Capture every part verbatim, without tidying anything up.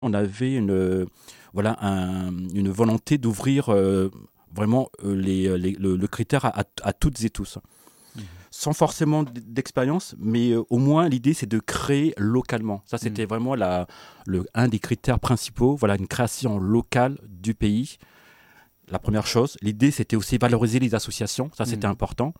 On avait une, voilà, un, une volonté d'ouvrir euh, vraiment euh, les, les, le, le critère à, à toutes et tous. Mmh. Sans forcément d'expérience, mais euh, au moins l'idée c'est de créer localement. Ça c'était mmh. vraiment la, le, un des critères principaux, voilà, une création locale du pays. La première chose. L'idée c'était aussi valoriser les associations, ça c'était mmh. important.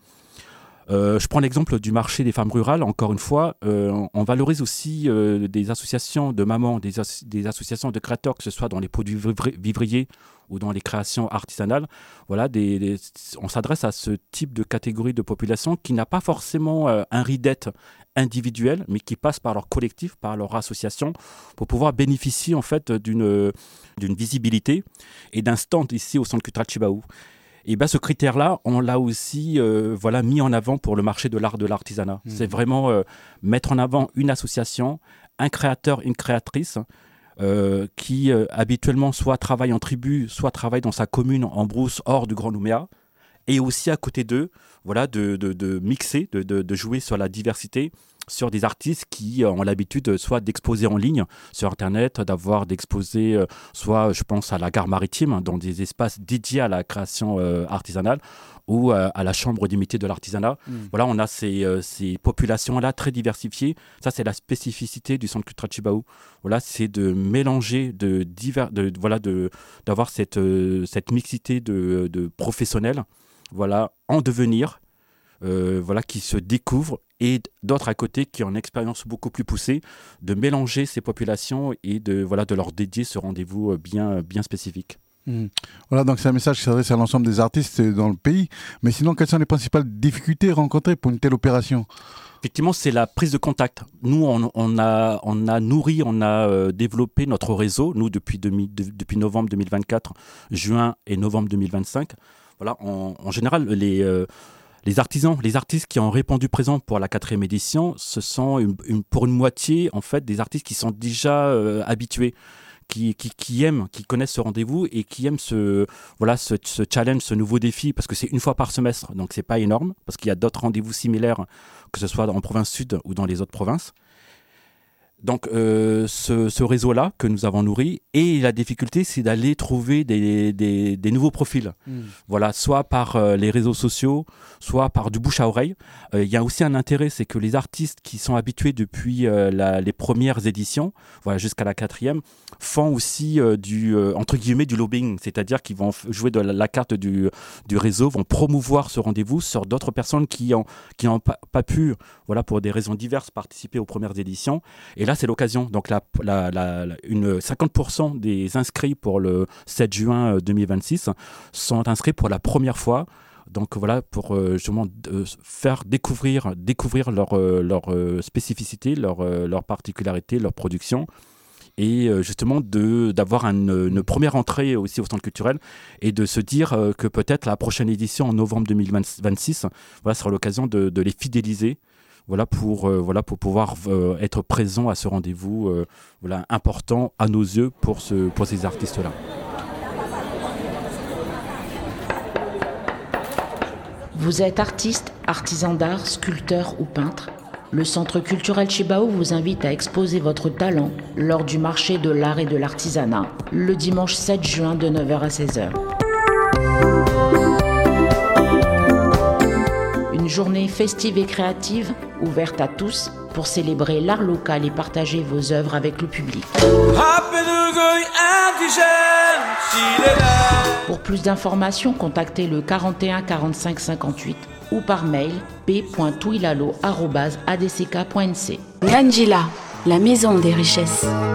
Euh, je prends l'exemple du marché des femmes rurales, encore une fois, euh, on valorise aussi euh, des associations de mamans, des, as- des associations de créateurs, que ce soit dans les produits vivri- vivriers ou dans les créations artisanales. Voilà, des, des, on s'adresse à ce type de catégorie de population qui n'a pas forcément euh, un ridette individuel, mais qui passe par leur collectif, par leur association, pour pouvoir bénéficier en fait d'une, d'une visibilité et d'un stand ici au Centre culturel Tjibaou. Et ben ce critère-là, on l'a aussi euh, voilà, mis en avant pour le marché de l'art de l'artisanat. Mmh. C'est vraiment euh, mettre en avant une association, un créateur, une créatrice euh, qui euh, habituellement soit travaille en tribu, soit travaille dans sa commune en brousse hors du Grand Nouméa. Et aussi à côté d'eux, voilà, de, de, de mixer, de, de, de jouer sur la diversité, sur des artistes qui ont l'habitude soit d'exposer en ligne sur Internet, d'avoir d'exposer, euh, soit je pense à la gare maritime, dans des espaces dédiés à la création euh, artisanale, ou euh, à la chambre des métiers de l'artisanat. Mmh. Voilà, on a ces, euh, ces populations-là très diversifiées. Ça, c'est la spécificité du Centre culturel Tjibaou. Voilà, c'est de mélanger, de divers, de, voilà, de, d'avoir cette, euh, cette mixité de, de professionnels, voilà, en devenir, euh, voilà, qui se découvrent, et d'autres à côté qui ont une expérience beaucoup plus poussée, de mélanger ces populations et de, voilà, de leur dédier ce rendez-vous bien, bien spécifique. Mmh. Voilà, donc c'est un message qui s'adresse à l'ensemble des artistes dans le pays. Mais sinon, quelles sont les principales difficultés rencontrées pour une telle opération ? Effectivement, c'est la prise de contact. Nous, on, on, a, on a nourri, on a euh, développé notre réseau, nous, depuis, demi, de, depuis novembre deux mille vingt-quatre, juin et novembre deux mille vingt-cinq. Voilà, en, en général, les... Euh, Les artisans, les artistes qui ont répondu présent pour la quatrième édition, ce sont une, une, pour une moitié en fait des artistes qui sont déjà euh, habitués, qui, qui, qui aiment, qui connaissent ce rendez-vous et qui aiment ce, voilà, ce, ce challenge, ce nouveau défi, parce que c'est une fois par semestre, donc c'est pas énorme, parce qu'il y a d'autres rendez-vous similaires, que ce soit en province sud ou dans les autres provinces. Donc euh, ce, ce réseau-là que nous avons nourri, et la difficulté c'est d'aller trouver des, des, des nouveaux profils, mmh. voilà, soit par euh, les réseaux sociaux, soit par du bouche à oreille. Il euh, y a aussi un intérêt, c'est que les artistes qui sont habitués depuis euh, la, les premières éditions, voilà, jusqu'à la quatrième, font aussi euh, du, euh, entre guillemets, du lobbying, c'est-à-dire qu'ils vont jouer de la, la carte du, du réseau, vont promouvoir ce rendez-vous sur d'autres personnes qui n'ont qui ont pas, pas pu, voilà, pour des raisons diverses, participer aux premières éditions. Et là, c'est l'occasion. Donc, la, la, la, une, cinquante pour cent des inscrits pour le sept juin deux mille vingt-six sont inscrits pour la première fois. Donc, voilà, pour euh, justement euh, faire découvrir, découvrir leur, euh, leur euh, spécificité, leur, euh, leur particularité, leur production. Et euh, justement de, d'avoir une, une première entrée aussi au centre culturel et de se dire euh, que peut-être la prochaine édition en novembre deux mille vingt-six, voilà, sera l'occasion de, de les fidéliser. Voilà pour, euh, voilà pour pouvoir euh, être présent à ce rendez-vous euh, voilà, important à nos yeux pour, ce, pour ces artistes-là. Vous êtes artiste, artisan d'art, sculpteur ou peintre ? Le Centre culturel Tjibaou vous invite à exposer votre talent lors du marché de l'art et de l'artisanat, le dimanche sept juin de neuf heures à seize heures. Une journée festive et créative, ouverte à tous, pour célébrer l'art local et partager vos œuvres avec le public. Pour plus d'informations, contactez le quarante et un quarante-cinq cinquante-huit ou par mail p point touilalo arobase a d c k point n c. Ngandjila, la maison des richesses.